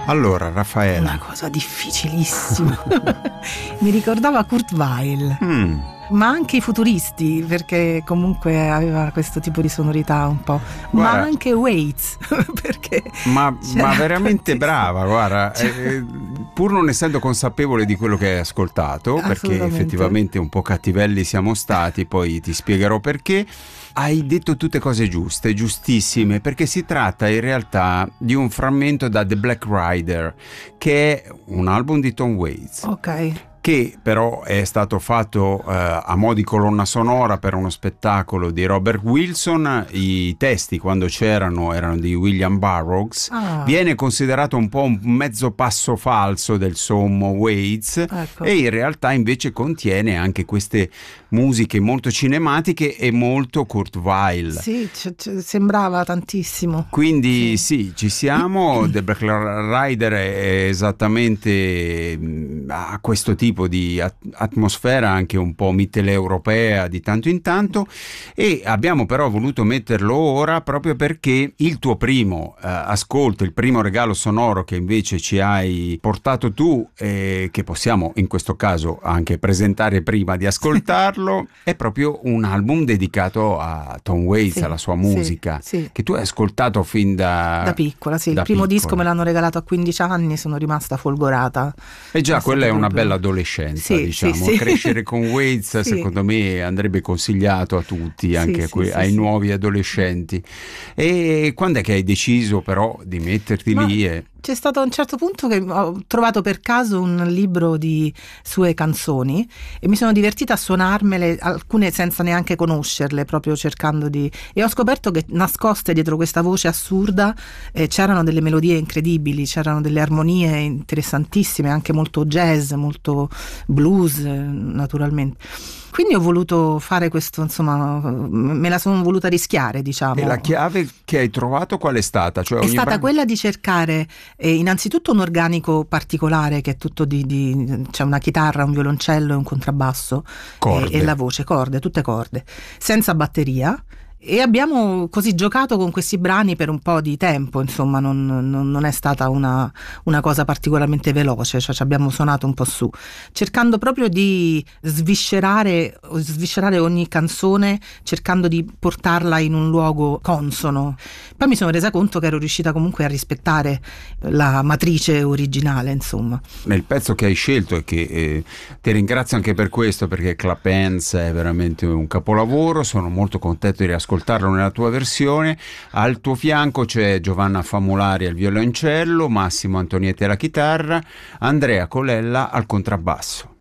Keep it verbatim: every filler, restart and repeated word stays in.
Allora, Raffaella. Una cosa difficilissima. Mi ricordava Kurt Weill. Mm. Ma anche i futuristi, perché comunque aveva questo tipo di sonorità un po'. Guarda, ma anche Waits, perché ma, ma veramente tantissimo. brava, guarda, Cioè, eh, pur non essendo consapevole di quello che hai ascoltato, perché effettivamente un po' cattivelli siamo stati, poi ti spiegherò perché. Hai detto tutte cose giuste, giustissime, perché si tratta in realtà di un frammento da The Black Rider, che è un album di Tom Waits. Ok. Che però è stato fatto eh, a mo' di colonna sonora per uno spettacolo di Robert Wilson. I testi, quando c'erano, erano di William Burroughs. Ah. Viene considerato un po' un mezzo passo falso del sommo Waits, Ecco. e in realtà invece contiene anche queste musiche molto cinematiche e molto Kurt Weill. Sì, c- c- sembrava tantissimo. Quindi Sì. sì, ci siamo. The Black Rider è esattamente mh, a questo tipo di at- atmosfera anche un po' mitteleuropea di tanto in tanto, e abbiamo però voluto metterlo ora proprio perché il tuo primo eh, ascolto, il primo regalo sonoro che invece ci hai portato tu, e che possiamo in questo caso anche presentare prima di ascoltarlo, è proprio un album dedicato a Tom Waits, Sì, alla sua sì, musica, sì. che tu hai ascoltato fin da Da piccola, sì. Il da primo piccola. disco me l'hanno regalato a quindici anni, sono rimasta folgorata. E già È quella è stato una proprio- bella adolescenza, Sì, diciamo. sì, sì. Crescere con Waits, Sì. secondo me, andrebbe consigliato a tutti, Sì, anche a sì, que- sì, ai sì. nuovi adolescenti. E quando è che hai deciso però di metterti Ma lì e... c'è stato a un certo punto che ho trovato per caso un libro di sue canzoni e mi sono divertita a suonarmele, alcune senza neanche conoscerle, proprio cercando di... e ho scoperto che nascoste dietro questa voce assurda eh, c'erano delle melodie incredibili, c'erano delle armonie interessantissime, anche molto jazz, molto blues, eh, naturalmente. Quindi ho voluto fare questo, insomma, me la sono voluta rischiare, diciamo. E la chiave che hai trovato qual è stata? Cioè, È ogni stata brano- quella di cercare eh, innanzitutto un organico particolare, che è tutto di, di c'è una chitarra, un violoncello e un contrabbasso Corde. e, e la voce, corde, tutte corde, senza batteria. E abbiamo così giocato con questi brani per un po' di tempo, insomma, non, non, non è stata una, una cosa particolarmente veloce, cioè ci abbiamo suonato un po' su, cercando proprio di sviscerare, sviscerare ogni canzone, cercando di portarla in un luogo consono. Poi mi sono resa conto che ero riuscita comunque a rispettare la matrice originale, insomma. Nel pezzo che hai scelto, e che eh, ti ringrazio anche per questo, perché Clap Hands è veramente un capolavoro, sono molto contento di riascoltarlo nella tua versione. Al tuo fianco c'è Giovanna Famulari al violoncello, Massimo Antonietti alla chitarra, Andrea Colella al contrabbasso.